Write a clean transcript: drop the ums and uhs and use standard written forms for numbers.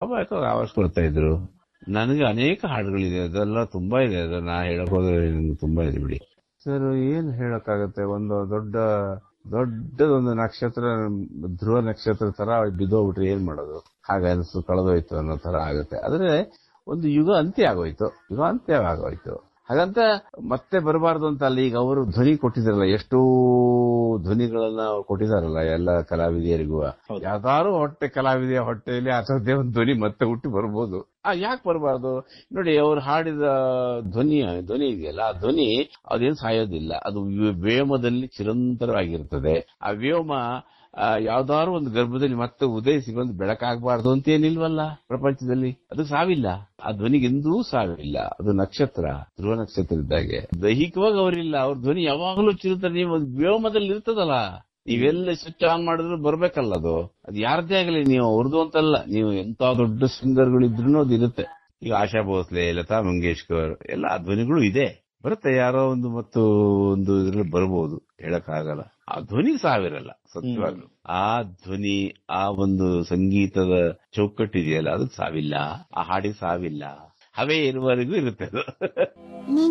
ಆವರಿಸ್ಕೊಳ್ತಾ ಇದ್ರು. ನನಗೆ ಅನೇಕ ಹಾಡುಗಳಿದೆ, ಅದೆಲ್ಲ ತುಂಬಾ ಇದೆ. ಅದನ್ನ ಹೇಳಕ್ ಹೋದ್ರೆ ತುಂಬಾ ಇದೆ ಬಿಡಿ. ಸರ್, ಏನ್ ಹೇಳಕ್ಕಾಗತ್ತೆ, ಒಂದು ದೊಡ್ಡದೊಂದು ನಕ್ಷತ್ರ, ಧ್ರುವ ನಕ್ಷತ್ರ ತರ ಬಿದ್ದೋಗ್ಬಿಟ್ರೆ ಏನ್ ಮಾಡೋದು, ಹಾಗೆ ಅನಿಸ್ತು, ಕಳೆದೋಯ್ತು ಅನ್ನೋ ತರ ಆಗುತ್ತೆ. ಆದ್ರೆ ಒಂದು ಯುಗ ಅಂತ್ಯವಾಗೋಯ್ತು. ಹಾಗಂತ ಮತ್ತೆ ಬರಬಾರ್ದು ಅಂತ ಅಲ್ಲ. ಈಗ ಅವರು ಧ್ವನಿ ಕೊಟ್ಟಿದಾರಲ್ಲ, ಎಷ್ಟೋ ಧ್ವನಿಗಳನ್ನ ಕೊಟ್ಟಿದಾರಲ್ಲ ಎಲ್ಲ ಕಲಾವಿದರಿಗೂ. ಯಾವ್ದಾರು ಕಲಾವಿದೆಯ ಹೊಟ್ಟೆಯಲ್ಲಿ ಅಸದ್ದೇ ಒಂದು ಧ್ವನಿ ಮತ್ತೆ ಹುಟ್ಟಿ ಬರ್ಬೋದು. ಯಾಕೆ ಬರಬಾರ್ದು? ನೋಡಿ, ಅವ್ರು ಹಾಡಿದ ಧ್ವನಿ ಇದೆಯಲ್ಲ, ಆ ಧ್ವನಿ ಅದೇನು ಸಾಯೋದಿಲ್ಲ. ಅದು ವ್ಯೋಮದಲ್ಲಿ ಚಿರಂತರವಾಗಿರ್ತದೆ. ಆ ವ್ಯೋಮ ಯಾವ್ದಾದ್ರು ಒಂದು ಗರ್ಭದಲ್ಲಿ ಮತ್ತೆ ಉದಯಿಸಿ ಬಂದು ಬೆಳಕಾಗಬಾರ್ದು ಅಂತ ಏನಿಲ್ವಲ್ಲ ಪ್ರಪಂಚದಲ್ಲಿ. ಅದು ಸಾವಿಲ್ಲ, ಆ ಧ್ವನಿಗೆಂದೂ ಸಾವಿಲ್ಲ. ಅದು ನಕ್ಷತ್ರ, ಧ್ರುವ ನಕ್ಷತ್ರ ಇದ್ದಾಗೆ. ದೈಹಿಕವಾಗಿ ಅವರಿಲ್ಲ, ಅವ್ರ ಧ್ವನಿ ಯಾವಾಗಲೂ ಚಿರುತ್ತಾರೆ. ನೀವು ವ್ಯೋಮದಲ್ಲಿ ಇರ್ತದಲ್ಲ, ನೀವೆಲ್ಲ ಸ್ವಿಚ್ ಆನ್ ಮಾಡಿದ್ರು ಬರ್ಬೇಕಲ್ಲ. ಅದು ಯಾರದ್ದೇ ಆಗಲಿ, ನೀವು ಅವ್ರದ್ದು ಅಂತಲ್ಲ, ನೀವು ಎಂತ ದೊಡ್ಡ ಸಿಂಗರ್ಗಳಿದ್ರು ಅದು ಇರುತ್ತೆ. ಈಗ ಆಶಾ ಭೋಸ್ಲೆ, ಲತಾ ಮಂಗೇಶ್ಕರ್ ಎಲ್ಲ ಆ ಧ್ವನಿಗಳು ಇದೆ, ಬರುತ್ತೆ. ಯಾರೋ ಒಂದು ಇದ್ರಲ್ಲಿ ಬರ್ಬೋದು, ಹೇಳಕ್ಕಾಗಲ್ಲ. ಆ ಧ್ವನಿ ಸಾವಿರಲ್ಲ ಸತ್ಯವಾಗ್ಲು. ಆ ಧ್ವನಿ, ಆ ಒಂದು ಸಂಗೀತದ ಚೌಕಟ್ಟಿದೆಯಲ್ಲ, ಅದು ಸಾವಿಲ್ಲ. ಆ ಹಾಡಿಗೆ ಸಾವಿಲ್ಲ, ಹವೇ ಇರುವವರೆಗೂ ಇರುತ್ತೆ ಅದು.